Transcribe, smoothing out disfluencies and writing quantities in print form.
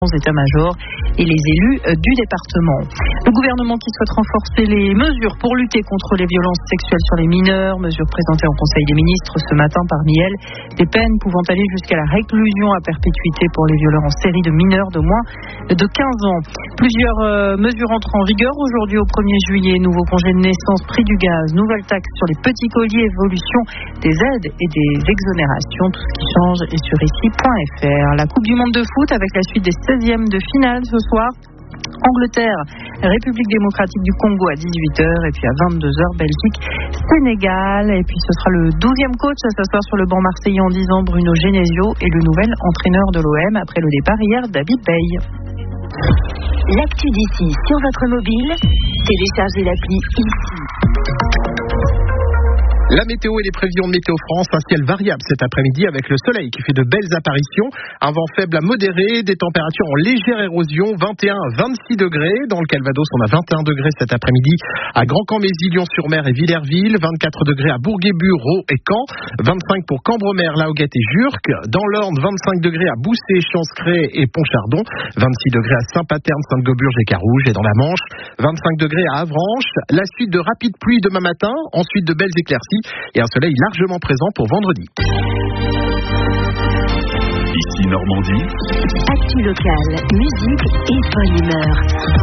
états-majors et les élus du département. Le gouvernement qui souhaite renforcer les mesures pour lutter contre les violences sexuelles sur les mineurs, mesures présentées en Conseil des ministres ce matin, parmi elles des peines pouvant aller jusqu'à la réclusion à perpétuité pour les violeurs en série de mineurs de moins de 15 ans. Plusieurs mesures entrent en vigueur aujourd'hui au 1er juillet, nouveau congé de naissance, prix du gaz, nouvelle taxe sur les petits colis, évolution des aides et des exonérations. Tout ce qui change est sur ici.fr. La Coupe du Monde de foot avec la suite des 16e de finale ce soir. Angleterre, République démocratique du Congo à 18h et puis à 22h, Belgique, Sénégal. Et puis ce sera le 12e coach à s'asseoir sur le banc marseillais en 10 ans, Bruno Genesio, et le nouvel entraîneur de l'OM après le départ hier, David Bay. L'actu d'ici sur votre mobile, téléchargez l'appli ici. La météo et les prévisions de Météo France, un ciel variable cet après-midi avec le soleil qui fait de belles apparitions, un vent faible à modéré, des températures en légère érosion, 21 à 26 degrés. Dans le Calvados, on a 21 degrés cet après-midi à Grand-Camp-Mézy, Lyon-sur-Mer et Villerville, 24 degrés à Bourguébus, Raux et Caen, 25 pour Cambremer, La Hoguette et Jurques. Dans l'Orne, 25 degrés à Boussé, Chancret et Pontchardon, 26 degrés à Saint-Paterne, Sainte-Gauburge et Carouge. Et dans la Manche, 25 degrés à Avranches. La suite de rapides pluies demain matin, ensuite de belles éclaircies et un soleil largement présent pour vendredi. Ici Normandie. Actu locale, musique et bonne humeur.